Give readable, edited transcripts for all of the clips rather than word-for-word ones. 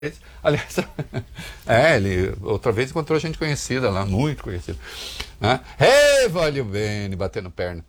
Aliás, ele outra vez encontrou gente conhecida lá, muito conhecida. Né? Hey, voglio bene, batendo perna.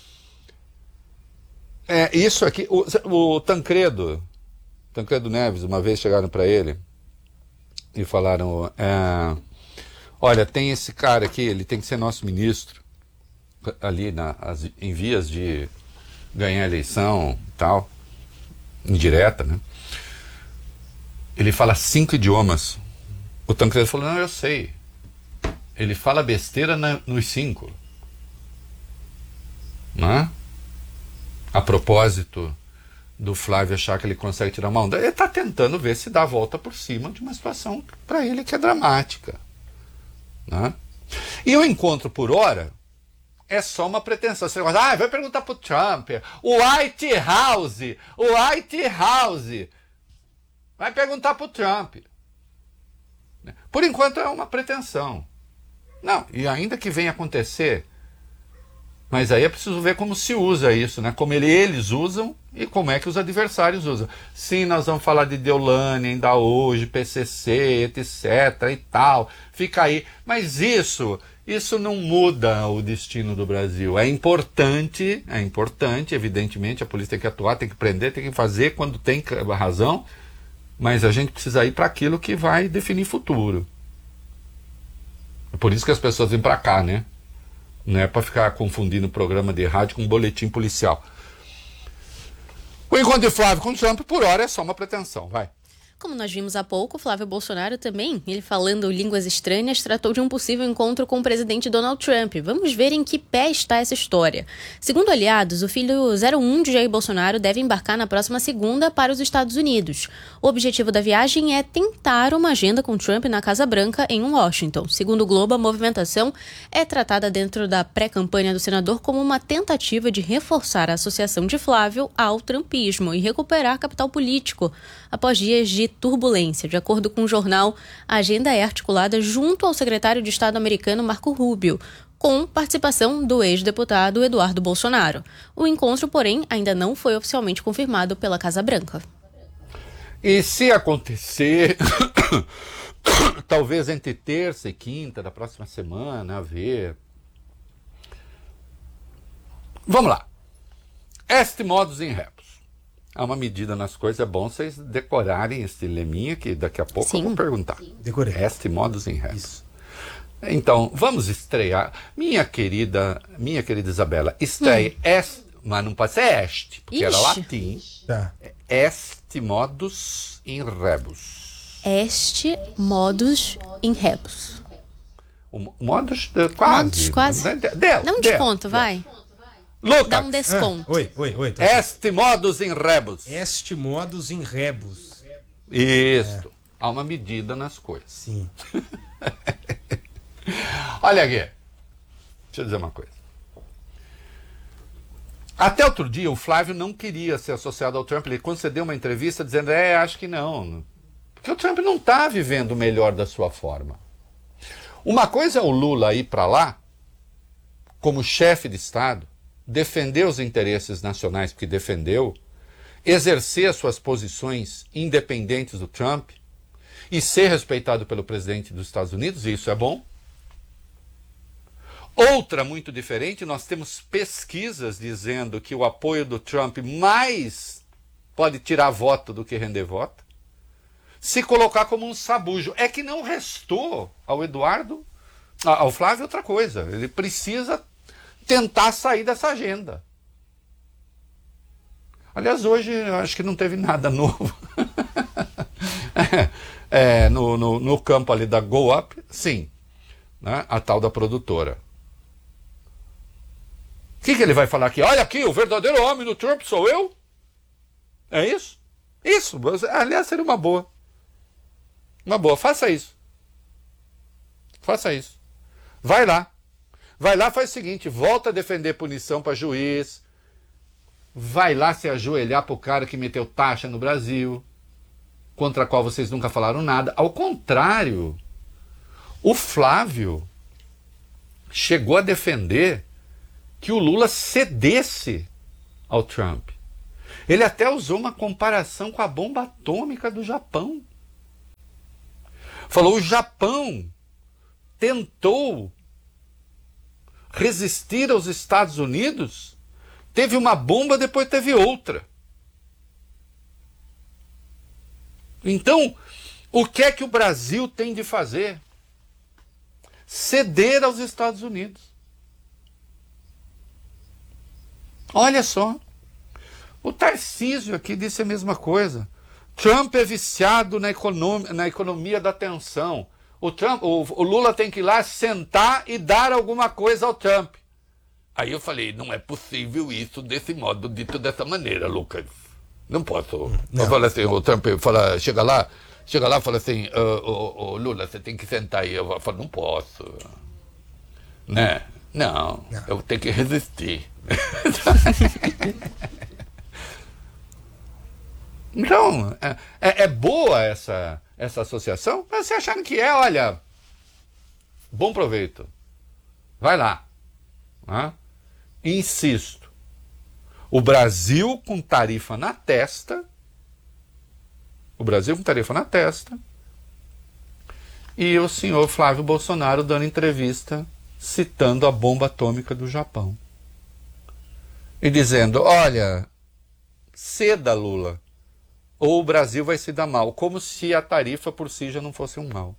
Isso aqui, o Tancredo Neves, uma vez chegaram para ele e falaram, olha, tem esse cara aqui, ele tem que ser nosso ministro, ali em vias de ganhar a eleição e tal, indireta, né? Ele fala 5 idiomas. O Tancredo falou, não, eu sei. Ele fala besteira nos 5. Né? A propósito do Flávio achar que ele consegue tirar uma onda, ele está tentando ver se dá a volta por cima de uma situação para ele que é dramática. Né? E o encontro por hora é só uma pretensão. Você vai perguntar para o Trump, o White House. Vai perguntar para o Trump. Por enquanto é uma pretensão. Não, e ainda que venha acontecer, mas aí é preciso ver como se usa isso, né? Como eles usam e como é que os adversários usam. Sim, nós vamos falar de Deolane ainda hoje, PCC, etc. e tal. Fica aí. Mas isso não muda o destino do Brasil. É importante, evidentemente, a polícia tem que atuar, tem que prender, tem que fazer quando tem razão. Mas a gente precisa ir para aquilo que vai definir futuro. É por isso que as pessoas vêm para cá, né? Não é para ficar confundindo programa de rádio com boletim policial. O encontro de Flávio com Trump, por hora, é só uma pretensão. Vai. Como nós vimos há pouco, Flávio Bolsonaro também, ele falando línguas estranhas, tratou de um possível encontro com o presidente Donald Trump. Vamos ver em que pé está essa história. Segundo aliados, o filho 01 de Jair Bolsonaro deve embarcar na próxima segunda para os Estados Unidos. O objetivo da viagem é tentar uma agenda com Trump na Casa Branca, em Washington. Segundo o Globo, a movimentação é tratada dentro da pré-campanha do senador como uma tentativa de reforçar a associação de Flávio ao trumpismo e recuperar capital político após dias de turbulência. De acordo com o jornal, a agenda é articulada junto ao secretário de Estado americano Marco Rubio, com participação do ex-deputado Eduardo Bolsonaro. O encontro, porém, ainda não foi oficialmente confirmado pela Casa Branca. E se acontecer, talvez entre terça e quinta da próxima semana, a ver. Vamos lá. Est modus in rebus. Há uma medida nas coisas, é bom vocês decorarem esse leminha que daqui a pouco eu vou perguntar. Decorei. Est modus in rebus. Então, vamos estrear. Minha querida Isabela, estreia est, mas não pode ser est, porque era latim. Tá. Est modus in rebus. Est modus in rebus. O modus quase. Quase. Dá um desconto, vai. Lucas. Dá um desconto. Oi. Est modus in rebus. Est modus in rebus. Isso. Há uma medida nas coisas. Sim. Olha aqui. Deixa eu dizer uma coisa. Até outro dia, o Flávio não queria ser associado ao Trump. Ele concedeu uma entrevista dizendo, acho que não. Porque o Trump não está vivendo o melhor da sua forma. Uma coisa é o Lula ir para lá, como chefe de Estado, defender os interesses nacionais, porque defendeu, exercer suas posições independentes do Trump e ser respeitado pelo presidente dos Estados Unidos, e isso é bom. Outra muito diferente, nós temos pesquisas dizendo que o apoio do Trump mais pode tirar voto do que render voto, se colocar como um sabujo. É que não restou ao Flávio outra coisa, ele precisa tentar sair dessa agenda. Aliás, hoje eu acho que não teve nada novo. No campo ali da Go Up, sim. Né? A tal da produtora. O que ele vai falar aqui? Olha aqui, o verdadeiro homem do Trump sou eu? É isso? Isso. Aliás, seria uma boa. Uma boa. Faça isso. Vai lá. Faz o seguinte, volta a defender punição para juiz, vai lá se ajoelhar para o cara que meteu taxa no Brasil, contra a qual vocês nunca falaram nada. Ao contrário, o Flávio chegou a defender que o Lula cedesse ao Trump. Ele até usou uma comparação com a bomba atômica do Japão. Falou: o Japão tentou resistir aos Estados Unidos, teve uma bomba, depois teve outra. Então, o que é que o Brasil tem de fazer? Ceder aos Estados Unidos. Olha só, o Tarcísio aqui disse a mesma coisa. Trump é viciado na economia da tensão. O Lula tem que ir lá sentar e dar alguma coisa ao Trump. Aí eu falei: não é possível isso desse modo, dito dessa maneira, Lucas. Não posso. Não. Eu falei assim, o Trump fala, chega lá e fala assim: Lula, você tem que sentar aí. Eu falo: não posso. Né? Não, eu tenho que resistir. Então, é boa essa associação? Mas você achando que olha, bom proveito. Vai lá. Insisto, o Brasil com tarifa na testa, e o senhor Flávio Bolsonaro dando entrevista citando a bomba atômica do Japão. E dizendo: olha, ceda, Lula, ou o Brasil vai se dar mal, como se a tarifa por si já não fosse um mal.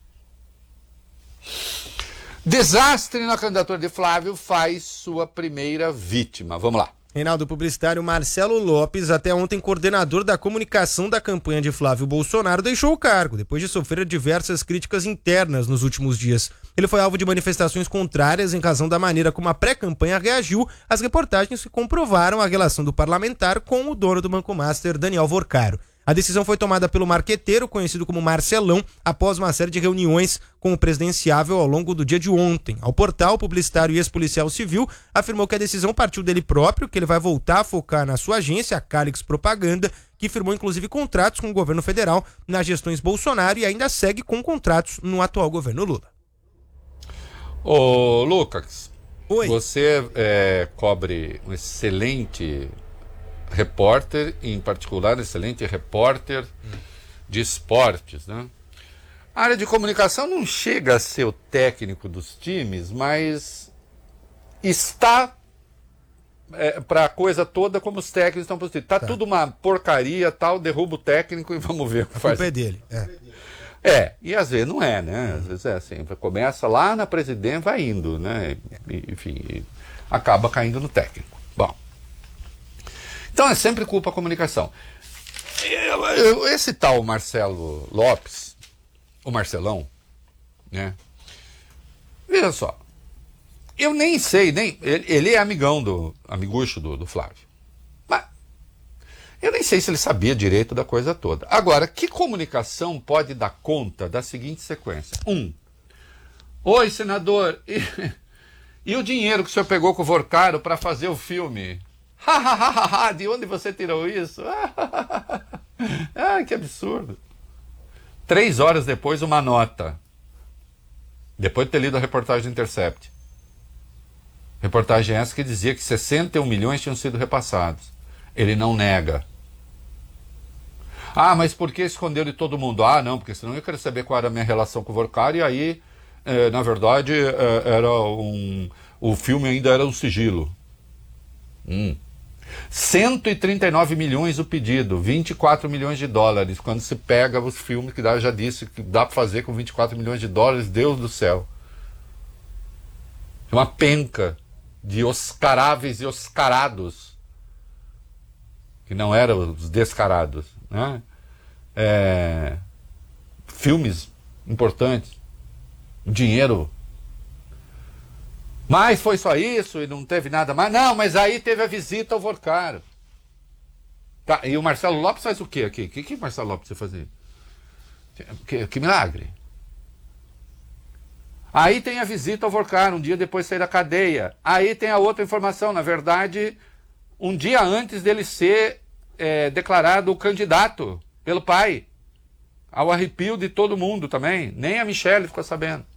Desastre na candidatura de Flávio faz sua primeira vítima. Vamos lá. Reinaldo, o publicitário Marcelo Lopes, até ontem coordenador da comunicação da campanha de Flávio Bolsonaro, deixou o cargo, depois de sofrer diversas críticas internas nos últimos dias. Ele foi alvo de manifestações contrárias em razão da maneira como a pré-campanha reagiu às reportagens que comprovaram a relação do parlamentar com o dono do Banco Master, Daniel Vorcaro. A decisão foi tomada pelo marqueteiro, conhecido como Marcelão, após uma série de reuniões com o presidenciável ao longo do dia de ontem. Ao portal, o publicitário e ex-policial civil afirmou que a decisão partiu dele próprio, que ele vai voltar a focar na sua agência, a Calix Propaganda, que firmou inclusive contratos com o governo federal nas gestões Bolsonaro e ainda segue com contratos no atual governo Lula. Ô, Lucas, oi. Você cobre um excelente repórter, em particular, excelente repórter de esportes, né? A área de comunicação não chega a ser o técnico dos times, mas está para a coisa toda como os técnicos estão para os times. Está tudo uma porcaria, tal, derruba o técnico e vamos ver o que faz. O pé dele. E às vezes não é, né? Às vezes é assim, começa lá na presidência, vai indo, né? Enfim, acaba caindo no técnico. Bom, então é sempre culpa da comunicação. Esse tal Marcelo Lopes, o Marcelão, né? Veja só, eu nem sei, ele é amigucho do Flávio. Mas eu nem sei se ele sabia direito da coisa toda. Agora, que comunicação pode dar conta da seguinte sequência? Oi, senador, e o dinheiro que o senhor pegou com o Vorcaro para fazer o filme? De onde você tirou isso? Que absurdo. 3 horas depois, uma nota. Depois de ter lido a reportagem do Intercept. Reportagem essa que dizia que 61 milhões tinham sido repassados. Ele não nega. Mas por que escondeu de todo mundo? Não, porque senão eu queria saber qual era a minha relação com o Vorcaro, e aí, na verdade, o filme ainda era um sigilo. 139 milhões o pedido, 24 milhões de dólares. Quando se pega os filmes que já disse que dá para fazer com 24 milhões de dólares, Deus do céu. Uma penca de oscaráveis e oscarados, que não eram os descarados, né? Filmes importantes, dinheiro. Mas foi só isso e não teve nada mais? Não, mas aí teve a visita ao Vorcaro. Tá, e o Marcelo Lopes faz o quê aqui? O que o Marcelo Lopes vai fazer? Que milagre. Aí tem a visita ao Vorcaro, um dia depois de sair da cadeia. Aí tem a outra informação, na verdade, um dia antes dele ser declarado candidato pelo pai. Ao arrepio de todo mundo também. Nem a Michelle ficou sabendo.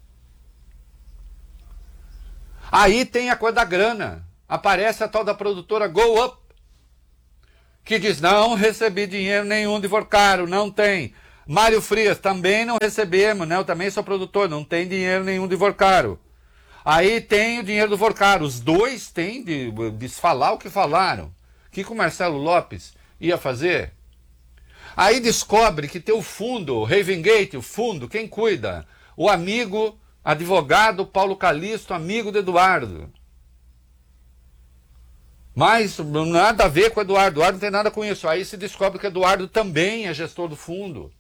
Aí tem a coisa da grana. Aparece a tal da produtora Go Up, que diz: não recebi dinheiro nenhum de Vorcaro, não tem. Mário Frias, também não recebemos, né? Eu também sou produtor, não tem dinheiro nenhum de Vorcaro. Aí tem o dinheiro do Vorcaro, os dois têm de falar o que falaram. O que o Marcelo Lopes ia fazer? Aí descobre que tem o fundo, Ravengate, o fundo, quem cuida? O amigo, advogado Paulo Calixto, amigo do Eduardo. Mas nada a ver com o Eduardo não tem nada com isso. Aí se descobre que o Eduardo também é gestor do fundo.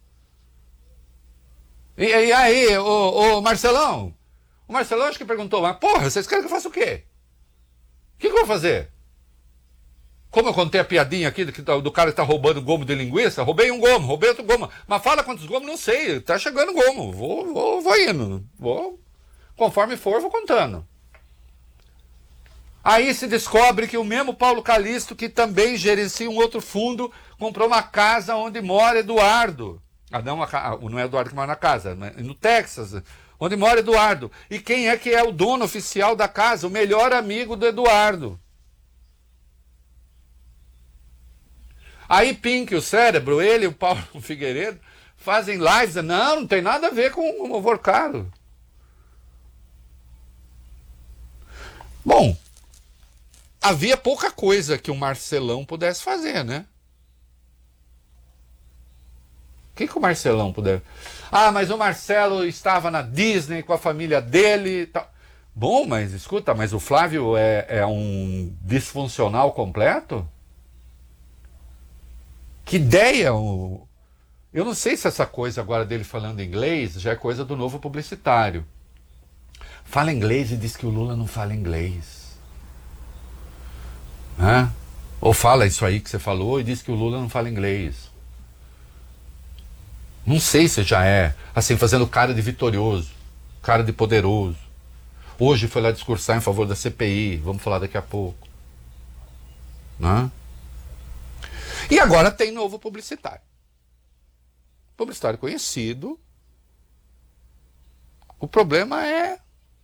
E aí, o Marcelão? O Marcelão acho que perguntou, mas porra, vocês querem que eu faça o quê? O que eu vou fazer? Como eu contei a piadinha aqui do cara que tá roubando gomo de linguiça, roubei um gomo, roubei outro gomo. Mas fala quantos gomos, não sei, tá chegando gomo. Vou indo. Conforme for, vou contando. Aí se descobre que o mesmo Paulo Calixto, que também gerencia um outro fundo, comprou uma casa onde mora Eduardo. Não é Eduardo que mora na casa, no Texas, onde mora Eduardo. E quem é que é o dono oficial da casa? O melhor amigo do Eduardo. Aí Pink, o cérebro, ele e o Paulo Figueiredo fazem lives. Não tem nada a ver com o Vorcaro. Bom, havia pouca coisa que o Marcelão pudesse fazer, né? O que o Marcelão pudesse... mas o Marcelo estava na Disney com a família dele e tal. Bom, mas escuta, mas o Flávio é um disfuncional completo? Que ideia! Eu não sei se essa coisa agora dele falando inglês já é coisa do novo publicitário. Fala inglês e diz que o Lula não fala inglês. Ou fala isso aí que você falou e diz que o Lula não fala inglês. Não sei se já é, assim, fazendo cara de vitorioso, cara de poderoso. Hoje foi lá discursar em favor da CPI, vamos falar daqui a pouco. E agora tem novo publicitário. Publicitário conhecido. O problema é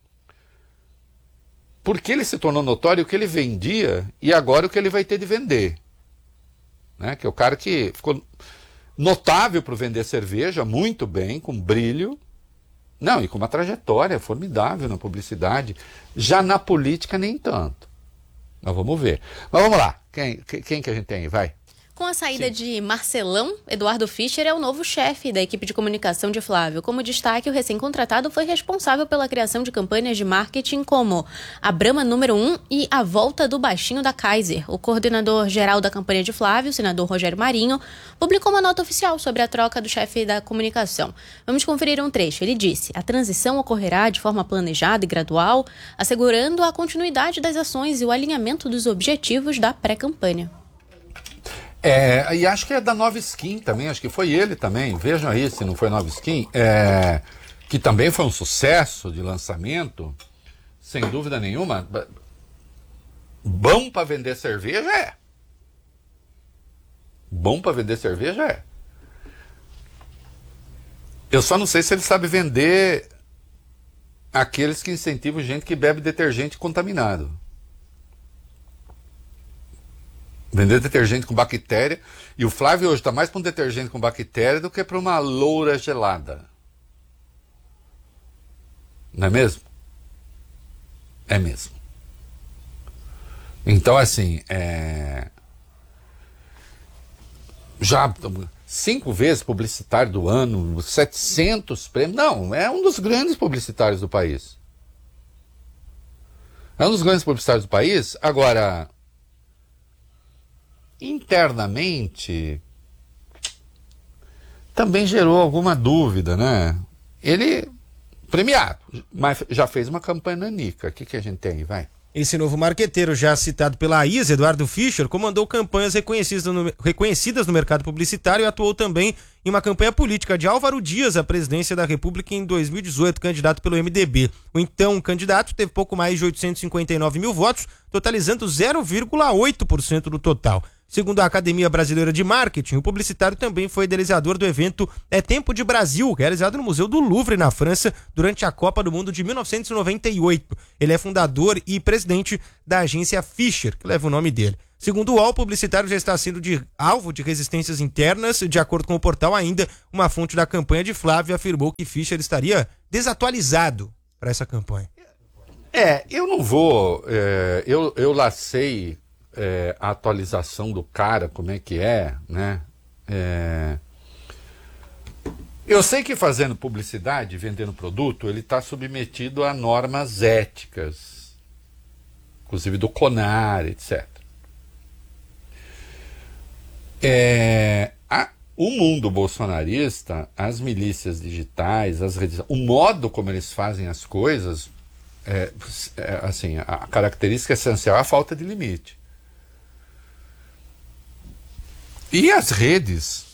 porque ele se tornou notório o que ele vendia e agora o que ele vai ter de vender. Que é o cara que ficou notável para vender cerveja, muito bem, com brilho. Não, e com uma trajetória formidável na publicidade. Já na política, nem tanto. Mas vamos ver. Mas vamos lá. Quem que a gente tem aí? Vai. Com a saída de Marcelão, Eduardo Fischer é o novo chefe da equipe de comunicação de Flávio. Como destaque, o recém-contratado foi responsável pela criação de campanhas de marketing como a Brahma número 1 e a volta do baixinho da Kaiser. O coordenador-geral da campanha de Flávio, o senador Rogério Marinho, publicou uma nota oficial sobre a troca do chefe da comunicação. Vamos conferir um trecho. Ele disse: a transição ocorrerá de forma planejada e gradual, assegurando a continuidade das ações e o alinhamento dos objetivos da pré-campanha. E acho que é da Nova Skin também, acho que foi ele também, vejam aí se não foi Nova Skin, que também foi um sucesso de lançamento, sem dúvida nenhuma. Bom para vender cerveja é. Bom para vender cerveja é. Eu só não sei se ele sabe vender aqueles que incentivam gente que bebe detergente contaminado. Vender detergente com bactéria. E o Flávio hoje está mais para um detergente com bactéria do que para uma loura gelada. Não é mesmo? É mesmo. Então, assim, já 5 vezes publicitário do ano, 700 prêmios. Não, é um dos grandes publicitários do país. É um dos grandes publicitários do país. Agora, internamente, também gerou alguma dúvida, né? Ele, premiado, mas já fez uma campanha nanica. O que a gente tem? Vai. Esse novo marqueteiro, já citado pela ISA, Eduardo Fischer, comandou campanhas reconhecidas no mercado publicitário e atuou também em uma campanha política de Álvaro Dias à presidência da República em 2018, candidato pelo MDB. O então candidato teve pouco mais de 859 mil votos, totalizando 0,8% do total. Segundo a Academia Brasileira de Marketing, o publicitário também foi idealizador do evento É Tempo de Brasil, realizado no Museu do Louvre, na França, durante a Copa do Mundo de 1998. Ele é fundador e presidente da agência Fischer, que leva o nome dele. Segundo o UOL, o publicitário já está sendo alvo de resistências internas. De acordo com o portal ainda, uma fonte da campanha de Flávio afirmou que Fischer estaria desatualizado para essa campanha. Eu não vou... eu lacei a atualização do cara, como é que é, né? Eu sei que fazendo publicidade, vendendo produto, ele está submetido a normas éticas, inclusive do CONAR, etc. O mundo bolsonarista, as milícias digitais, as redes, o modo como eles fazem as coisas, assim, a característica essencial é a falta de limite. E as redes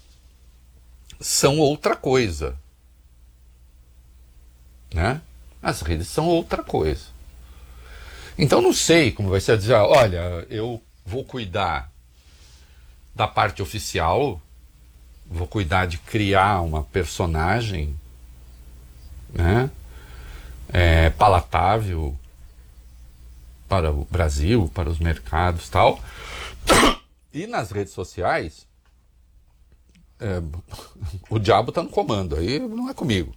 são outra coisa, né? As redes são outra coisa. Então não sei como vai ser dizer, olha, eu vou cuidar da parte oficial, vou cuidar de criar uma personagem, né? Palatável para o Brasil, para os mercados e tal. E nas redes sociais, o diabo está no comando, aí não é comigo.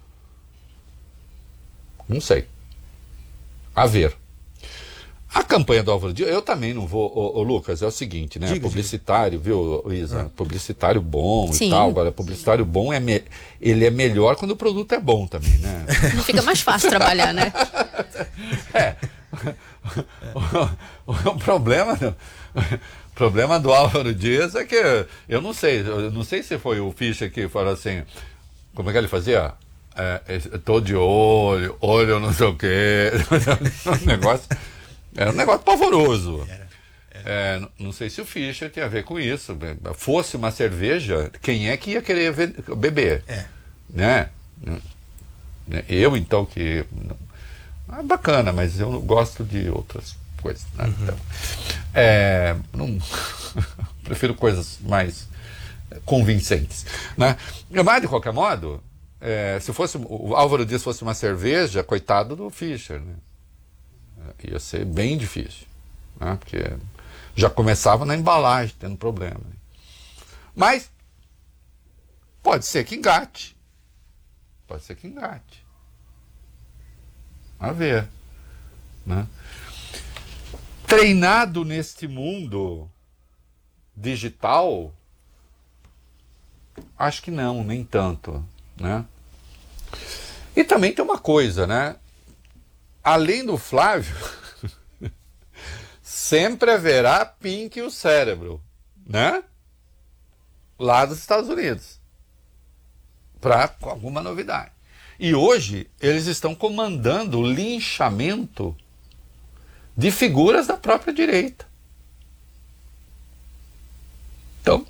Não sei. A ver. A campanha do Álvaro Dias, eu também não vou... Ô, Lucas, é o seguinte, né? Diga, publicitário, viu, Isa? Publicitário bom Sim. e tal. Agora, publicitário bom, ele é melhor quando o produto é bom também, né? Fica mais fácil trabalhar, né? O problema do Álvaro Dias é que eu não sei se foi o Fischer que falou assim, como é que ele fazia? Tô de olho não sei o quê. Era um negócio pavoroso. Não sei se o Fischer tem a ver com isso. Fosse uma cerveja, quem é que ia querer beber? Né? Eu, então, que... bacana, mas eu gosto de outras coisas. Né? Então, prefiro coisas mais convincentes. Né? Mas, de qualquer modo, se fosse o Álvaro Dias fosse uma cerveja, coitado do Fischer, né? Ia ser bem difícil, né? Porque já começava na embalagem, tendo problema. Né? Mas pode ser que engate. Pode ser que engate. A ver. Né? Treinado neste mundo digital, acho que não, nem tanto. Né? E também tem uma coisa, né? Além do Flávio, sempre haverá Pink o cérebro, né? Lá dos Estados Unidos, para alguma novidade. E hoje eles estão comandando o linchamento de figuras da própria direita. Então,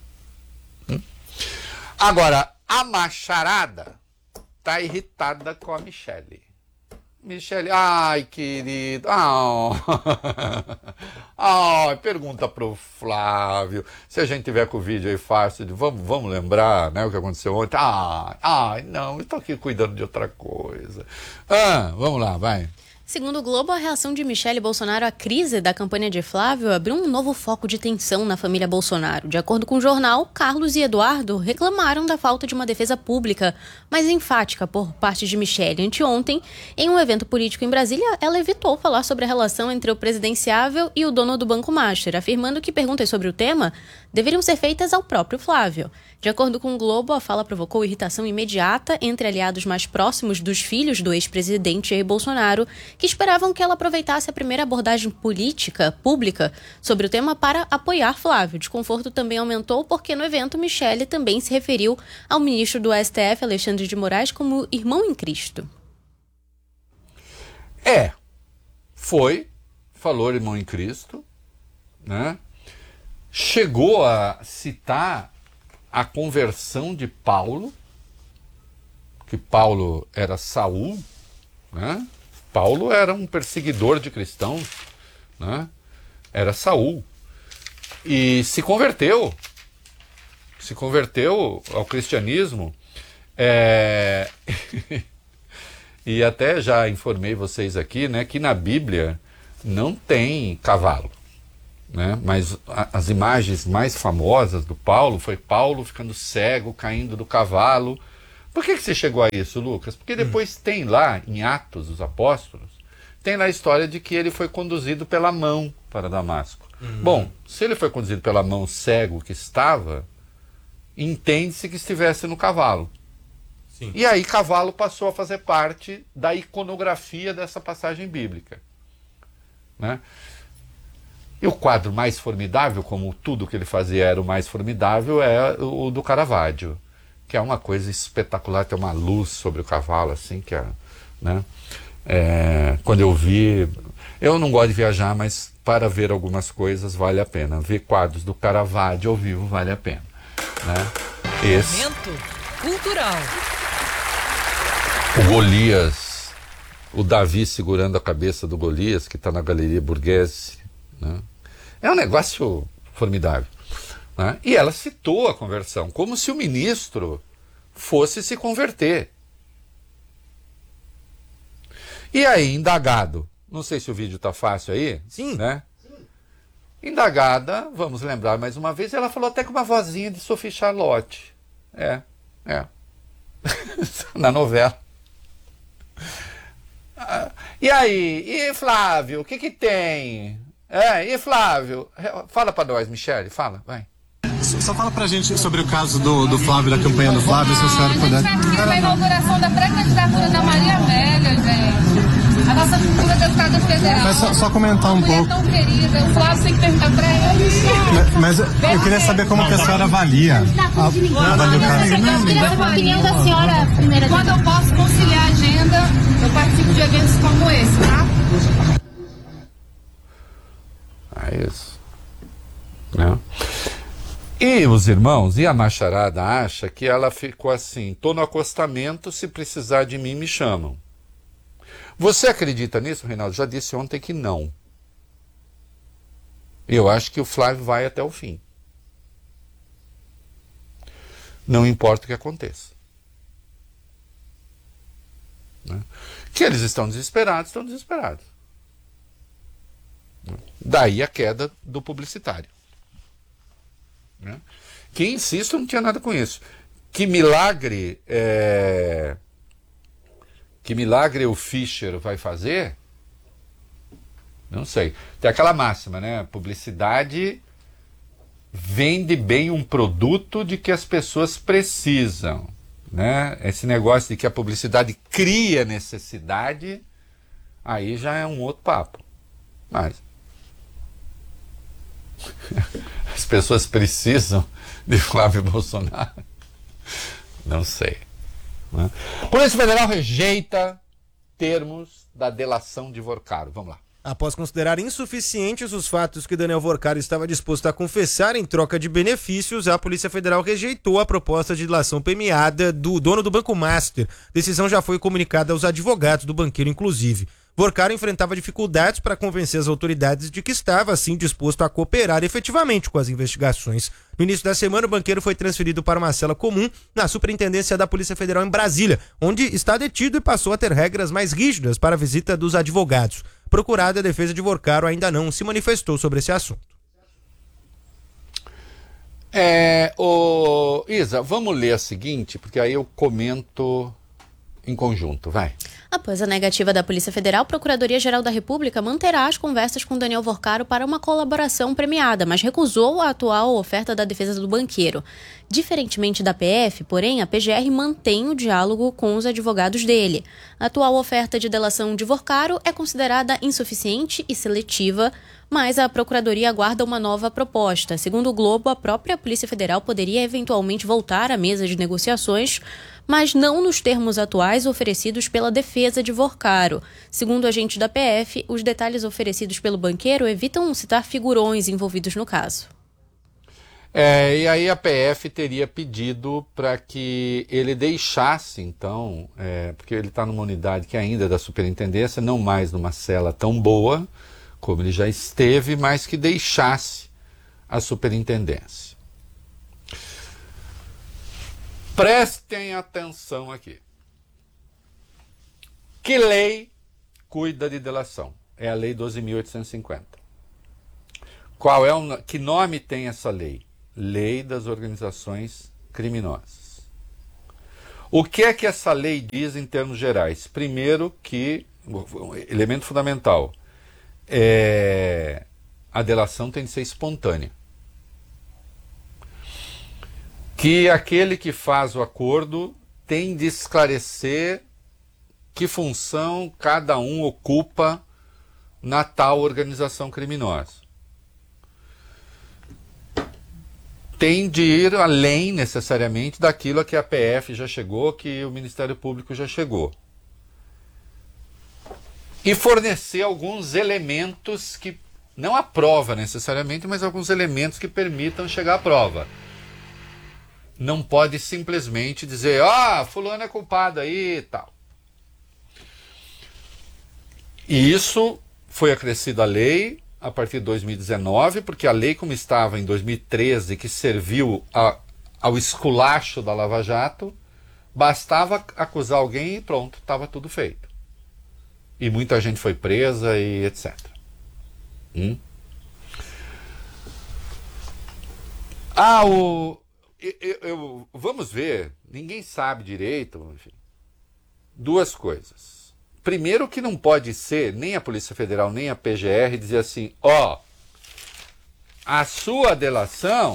agora a macharada está irritada com a Michelle. Ai, querido. Pergunta pro Flávio. Se a gente tiver com o vídeo aí fácil, vamos lembrar, né, o que aconteceu ontem. Não, estou aqui cuidando de outra coisa. Vamos lá, vai. Segundo o Globo, a reação de Michele Bolsonaro à crise da campanha de Flávio abriu um novo foco de tensão na família Bolsonaro. De acordo com o jornal, Carlos e Eduardo reclamaram da falta de uma defesa pública mais enfática por parte de Michele. Anteontem, em um evento político em Brasília, ela evitou falar sobre a relação entre o presidenciável e o dono do Banco Master, afirmando que perguntas sobre o tema deveriam ser feitas ao próprio Flávio. De acordo com o Globo, a fala provocou irritação imediata entre aliados mais próximos dos filhos do ex-presidente Jair Bolsonaro, que esperavam que ela aproveitasse a primeira abordagem pública sobre o tema para apoiar Flávio. O desconforto também aumentou porque no evento Michele também se referiu ao ministro do STF, Alexandre de Moraes, como irmão em Cristo. Falou irmão em Cristo, né? Chegou a citar a conversão de Paulo, que Paulo era Saul, né? Paulo era um perseguidor de cristãos, né? Era Saul. E se converteu ao cristianismo. E até já informei vocês aqui, né, que na Bíblia não tem cavalo. né? Mas as imagens mais famosas do Paulo foi Paulo ficando cego, caindo do cavalo. Por que você chegou a isso, Lucas? Porque depois tem lá, em Atos dos Apóstolos, tem lá a história de que ele foi conduzido pela mão para Damasco. Bom, se ele foi conduzido pela mão cego que estava, entende-se que estivesse no cavalo. Sim. E aí cavalo passou a fazer parte da iconografia dessa passagem bíblica, né? E o quadro mais formidável, como tudo que ele fazia era o mais formidável, é o do Caravaggio, que é uma coisa espetacular, tem uma luz sobre o cavalo, assim, que é, né? Quando eu vi, eu não gosto de viajar, mas para ver algumas coisas vale a pena. Ver quadros do Caravaggio ao vivo vale a pena, né? Esse... Momento cultural. O Golias, o Davi segurando a cabeça do Golias, que está na Galeria Borghese, né? É um negócio formidável, né? E ela citou a conversão, como se o ministro fosse se converter. E aí, indagado, não sei se o vídeo está fácil aí, Sim. né? Indagada, vamos lembrar mais uma vez, ela falou até com uma vozinha de Sophie Charlotte. Na novela. E aí, e Flávio, o que tem? E Flávio, fala pra nós, Michele, fala, vai. Só fala pra gente sobre o caso do Flávio, da campanha do Flávio, se a senhora puder. A gente tá aqui na inauguração da pré-candidatura da Maria Amélia, gente. A nossa futura deputada federal. Mas só comentar um pouco. Tão querida, o Flávio tem que perguntar pra ele. Mas eu queria saber como que a senhora avalia. Avalia o caminho. Eu queria saber a opinião da senhora primeira. Quando eu posso conciliar a agenda, eu participo de eventos como esse, tá? É isso. Né? E os irmãos, e a macharada acha que ela ficou assim, tô no acostamento, se precisar de mim, me chamam. Você acredita nisso, Reinaldo? Já disse ontem que não. Eu acho que o Flávio vai até o fim. Não importa o que aconteça. Né? Que eles estão desesperados, estão desesperados. Daí a queda do publicitário. Né? Que, insisto, não tinha nada com isso. Que milagre o Fischer vai fazer? Não sei. Tem aquela máxima, né? Publicidade vende bem um produto de que as pessoas precisam, né? Esse negócio de que a publicidade cria necessidade, aí já é um outro papo. Mas as pessoas precisam de Flávio Bolsonaro? Não sei. Né? Polícia Federal rejeita termos da delação de Vorcaro. Vamos lá. Após considerar insuficientes os fatos que Daniel Vorcaro estava disposto a confessar em troca de benefícios, a Polícia Federal rejeitou a proposta de dilação premiada do dono do Banco Master. A decisão já foi comunicada aos advogados do banqueiro, inclusive. Vorcaro enfrentava dificuldades para convencer as autoridades de que estava, assim, disposto a cooperar efetivamente com as investigações. No início da semana, o banqueiro foi transferido para uma cela comum na Superintendência da Polícia Federal em Brasília, onde está detido e passou a ter regras mais rígidas para a visita dos advogados. Procurada, a defesa de Vorcaro ainda não se manifestou sobre esse assunto. Isa, vamos ler a seguinte, porque aí eu comento em conjunto, vai. Após a negativa da Polícia Federal, a Procuradoria-Geral da República manterá as conversas com Daniel Vorcaro para uma colaboração premiada, mas recusou a atual oferta da defesa do banqueiro. Diferentemente da PF, porém, a PGR mantém o diálogo com os advogados dele. A atual oferta de delação de Vorcaro é considerada insuficiente e seletiva, mas a Procuradoria aguarda uma nova proposta. Segundo o Globo, a própria Polícia Federal poderia eventualmente voltar à mesa de negociações, mas não nos termos atuais oferecidos pela defesa de Vorcaro. Segundo agentes da PF, os detalhes oferecidos pelo banqueiro evitam citar figurões envolvidos no caso. E aí a PF teria pedido para que ele deixasse, então, porque ele está numa unidade que ainda é da superintendência, não mais numa cela tão boa como ele já esteve, mas que deixasse a superintendência. Prestem atenção aqui. Que lei cuida de delação? É a Lei 12.850. Que nome tem essa lei? Lei das Organizações Criminosas. O que é que essa lei diz em termos gerais? Primeiro que, elemento fundamental, a delação tem de ser espontânea. Que aquele que faz o acordo tem de esclarecer que função cada um ocupa na tal organização criminosa. Tem de ir além, necessariamente, daquilo a que a PF já chegou, que o Ministério Público já chegou. E fornecer alguns elementos que, não a prova necessariamente, mas alguns elementos que permitam chegar à prova. Não pode simplesmente dizer, fulano é culpado aí e tal. E isso foi acrescido à lei a partir de 2019, porque a lei como estava em 2013, que serviu ao esculacho da Lava Jato, bastava acusar alguém e pronto, estava tudo feito. E muita gente foi presa e etc. Vamos ver, ninguém sabe direito, enfim. Duas coisas. Primeiro que não pode ser, nem a Polícia Federal, nem a PGR, dizer assim, a sua delação...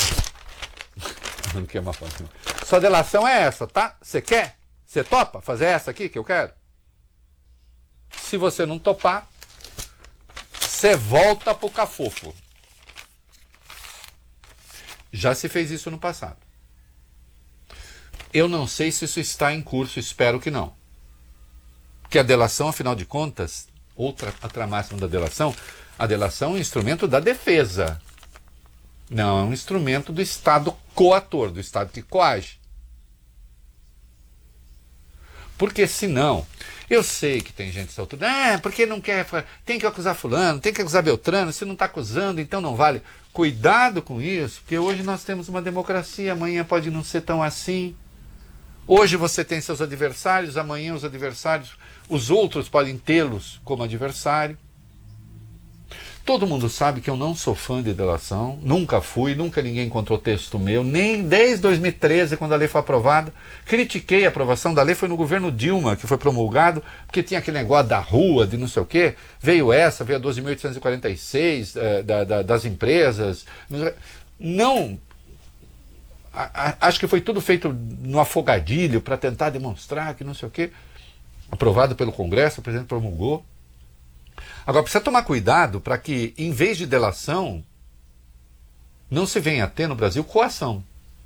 Não quer uma foto. Sua delação é essa, tá? Você quer? Você topa fazer essa aqui que eu quero? Se você não topar, você volta pro cafofo. Já se fez isso no passado. Eu não sei se isso está em curso, espero que não. Porque a delação, afinal de contas, outra máxima da delação, a delação é um instrumento da defesa. Não, é um instrumento do Estado coator, do Estado que coage. Porque senão, eu sei que tem gente nessa altura, porque não quer, tem que acusar fulano, tem que acusar Beltrano, se não está acusando, então não vale. Cuidado com isso, porque hoje nós temos uma democracia, amanhã pode não ser tão assim. Hoje você tem seus adversários, amanhã os adversários, os outros podem tê-los como adversário. Todo mundo sabe que eu não sou fã de delação, nunca fui, nunca ninguém encontrou texto meu, nem desde 2013, quando a lei foi aprovada. Critiquei a aprovação da lei, foi no governo Dilma que foi promulgado, porque tinha aquele negócio da rua, de não sei o quê. Veio a 12.846 das empresas. Não... Acho que foi tudo feito no afogadilho para tentar demonstrar que não sei o quê. Aprovado pelo Congresso, o presidente promulgou. Agora, precisa tomar cuidado para que, em vez de delação, não se venha a ter no Brasil coação.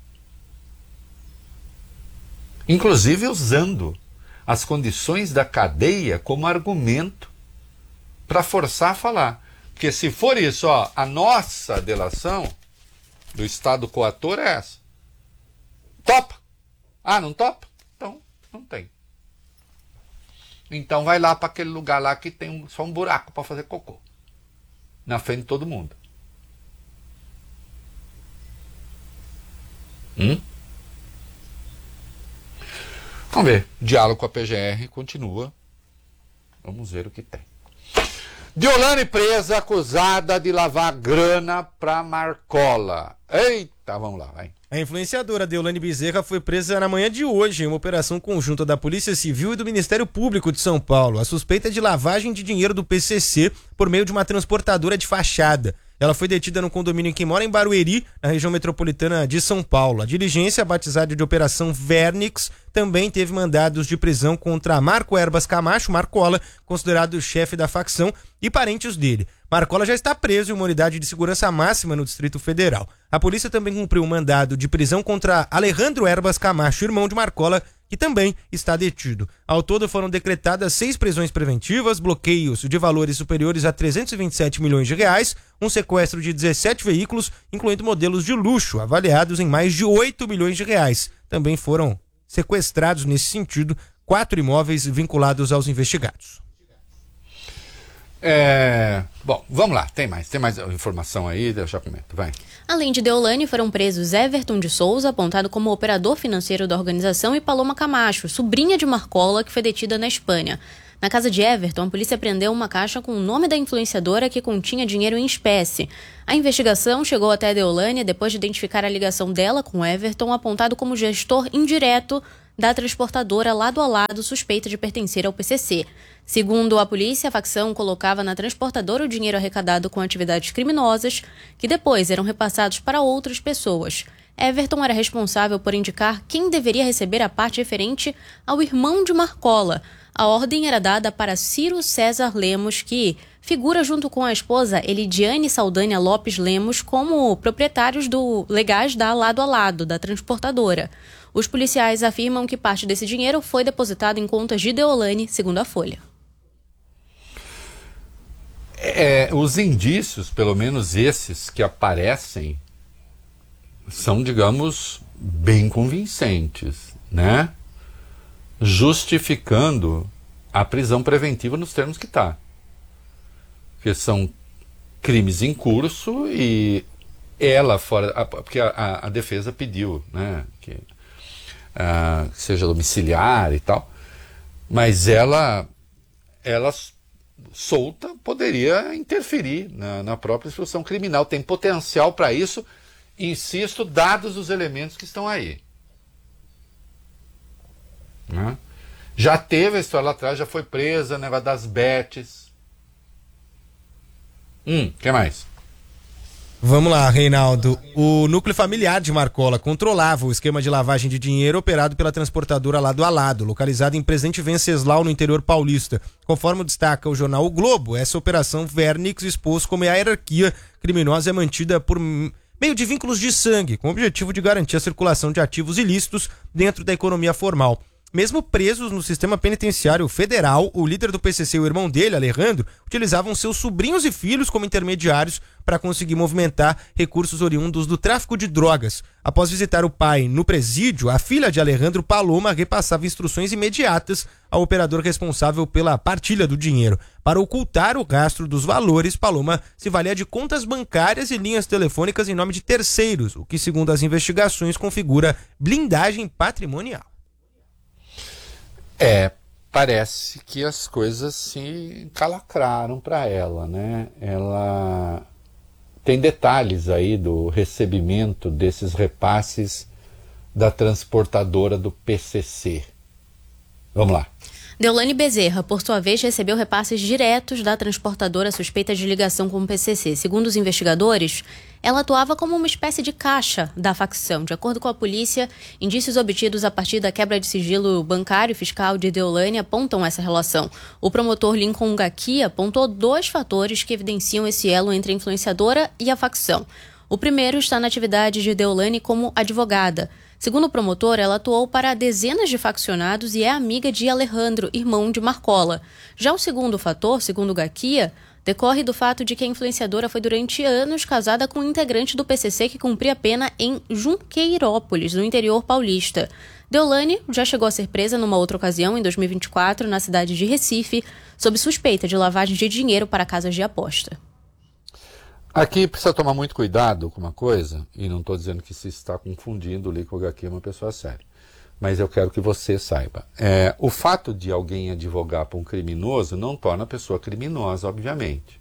Inclusive usando as condições da cadeia como argumento para forçar a falar. Porque se for isso, a nossa delação do Estado coator é essa. Topa? Não topa? Então, não tem. Então vai lá para aquele lugar lá que tem só um buraco para fazer cocô. Na frente de todo mundo. Vamos ver. Diálogo com a PGR continua. Vamos ver o que tem. Deolane presa, acusada de lavar grana para Marcola. Eita, vamos lá, vai. A influenciadora Deolane Bezerra foi presa na manhã de hoje em uma operação conjunta da Polícia Civil e do Ministério Público de São Paulo. A suspeita é de lavagem de dinheiro do PCC por meio de uma transportadora de fachada. Ela foi detida no condomínio em que mora em Barueri, na região metropolitana de São Paulo. A diligência, batizada de Operação Vernix, também teve mandados de prisão contra Marco Erbas Camacho, Marcola, considerado chefe da facção, e parentes dele. Marcola já está preso em uma unidade de segurança máxima no Distrito Federal. A polícia também cumpriu um mandado de prisão contra Alejandro Erbas Camacho, irmão de Marcola, que também está detido. Ao todo foram decretadas 6 prisões preventivas, bloqueios de valores superiores a 327 milhões de reais, um sequestro de 17 veículos, incluindo modelos de luxo, avaliados em mais de 8 milhões de reais. Também foram sequestrados, nesse sentido, 4 imóveis vinculados aos investigados. Bom, vamos lá, tem mais informação aí, eu já comento, vai. Além de Deolane, foram presos Everton de Souza, apontado como operador financeiro da organização, e Paloma Camacho, sobrinha de Marcola, que foi detida na Espanha. Na casa de Everton, a polícia prendeu uma caixa com o nome da influenciadora que continha dinheiro em espécie. A investigação chegou até a Deolane depois de identificar a ligação dela com Everton, apontado como gestor indireto da transportadora lado a lado suspeita de pertencer ao PCC. Segundo a polícia, a facção colocava na transportadora o dinheiro arrecadado com atividades criminosas, que depois eram repassados para outras pessoas. Everton era responsável por indicar quem deveria receber a parte referente ao irmão de Marcola. A ordem era dada para Ciro César Lemos, que figura junto com a esposa Elidiane Saldanha Lopes Lemos como proprietários legais da Lado a Lado, da transportadora. Os policiais afirmam que parte desse dinheiro foi depositado em contas de Deolane, segundo a Folha. Os indícios, pelo menos esses que aparecem, são, digamos, bem convincentes, né? Justificando a prisão preventiva nos termos que está. Porque são crimes em curso e ela fora... Porque a defesa pediu, né, que seja domiciliar e tal, mas ela solta poderia interferir na própria instrução criminal. Tem potencial para isso, insisto, dados os elementos que estão aí. Né? Já teve a história lá atrás, já foi presa, negócio das bets. Que mais? Vamos lá, Reinaldo. O núcleo familiar de Marcola controlava o esquema de lavagem de dinheiro operado pela transportadora Lado a Lado, localizada em Presidente Venceslau, no interior paulista. Conforme destaca o jornal O Globo, essa operação Vernix expôs como a hierarquia criminosa é mantida por meio de vínculos de sangue, com o objetivo de garantir a circulação de ativos ilícitos dentro da economia formal. Mesmo presos no sistema penitenciário federal, o líder do PCC e o irmão dele, Alejandro, utilizavam seus sobrinhos e filhos como intermediários para conseguir movimentar recursos oriundos do tráfico de drogas. Após visitar o pai no presídio, a filha de Alejandro, Paloma, repassava instruções imediatas ao operador responsável pela partilha do dinheiro. Para ocultar o rastro dos valores, Paloma se valia de contas bancárias e linhas telefônicas em nome de terceiros, o que, segundo as investigações, configura blindagem patrimonial. Parece que as coisas se encalacraram para ela, né? Ela tem detalhes aí do recebimento desses repasses da transportadora do PCC. Vamos lá. Deolane Bezerra, por sua vez, recebeu repasses diretos da transportadora suspeita de ligação com o PCC. Segundo os investigadores, ela atuava como uma espécie de caixa da facção. De acordo com a polícia, indícios obtidos a partir da quebra de sigilo bancário e fiscal de Deolane apontam essa relação. O promotor Lincoln Gaki apontou 2 fatores que evidenciam esse elo entre a influenciadora e a facção. O primeiro está na atividade de Deolane como advogada. Segundo o promotor, ela atuou para dezenas de faccionados e é amiga de Alejandro, irmão de Marcola. Já o segundo fator, segundo Gaquia, decorre do fato de que a influenciadora foi durante anos casada com um integrante do PCC que cumpria pena em Junqueirópolis, no interior paulista. Deolane já chegou a ser presa numa outra ocasião, em 2024, na cidade de Recife, sob suspeita de lavagem de dinheiro para casas de aposta. Aqui precisa tomar muito cuidado com uma coisa, e não estou dizendo que se está confundindo o Lincoln Gaki é uma pessoa séria, mas eu quero que você saiba. O fato de alguém advogar para um criminoso não torna a pessoa criminosa, obviamente.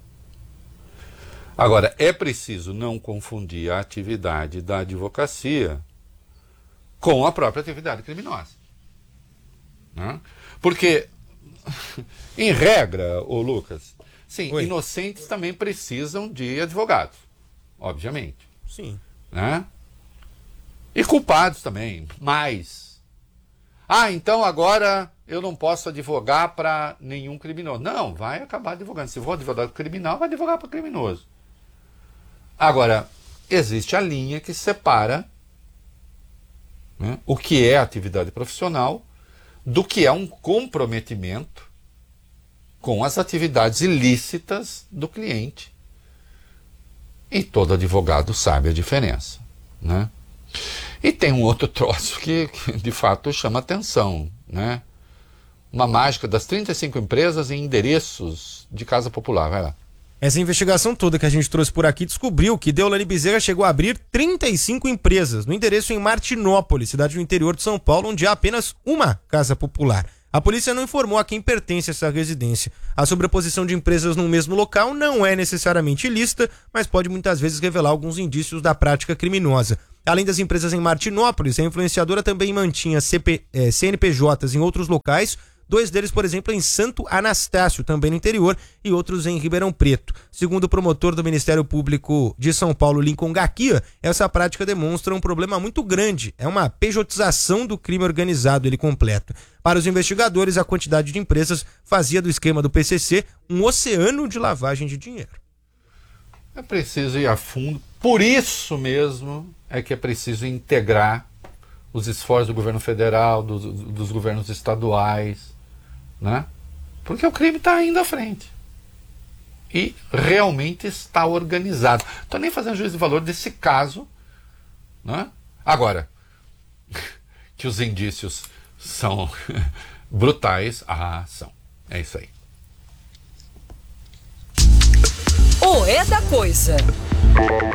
Agora, é preciso não confundir a atividade da advocacia com a própria atividade criminosa. Né? Porque, em regra, ô Lucas, sim, Oi. Inocentes também precisam de advogados, obviamente. Sim. Né? E culpados também, mas... então agora eu não posso advogar para nenhum criminoso. Não, vai acabar advogando. Se for advogado criminal, vai advogar para criminoso. Agora, existe a linha que separa, né, o que é atividade profissional do que é um comprometimento com as atividades ilícitas do cliente. E todo advogado sabe a diferença, né? E tem um outro troço que de fato chama atenção, né? Uma mágica das 35 empresas em endereços de casa popular. Vai lá. Essa investigação toda que a gente trouxe por aqui descobriu que Deolane Bezerra chegou a abrir 35 empresas no endereço em Martinópolis, cidade do interior de São Paulo, onde há apenas uma casa popular. A polícia não informou a quem pertence essa residência. A sobreposição de empresas no mesmo local não é necessariamente ilícita, mas pode muitas vezes revelar alguns indícios da prática criminosa. Além das empresas em Martinópolis, a influenciadora também mantinha CNPJs em outros locais, 2 deles, por exemplo, em Santo Anastácio, também no interior, e outros em Ribeirão Preto. Segundo o promotor do Ministério Público de São Paulo, Lincoln Gaquia, essa prática demonstra um problema muito grande. É uma pejotização do crime organizado, ele completa. Para os investigadores, a quantidade de empresas fazia do esquema do PCC um oceano de lavagem de dinheiro. É preciso ir a fundo. Por isso mesmo é que é preciso integrar os esforços do governo federal, dos governos estaduais, né? Porque o crime está indo à frente. E realmente está organizado. Estou nem fazendo juízo de valor desse caso, né? Agora, que os indícios são brutais, são. É isso aí. O É da Coisa.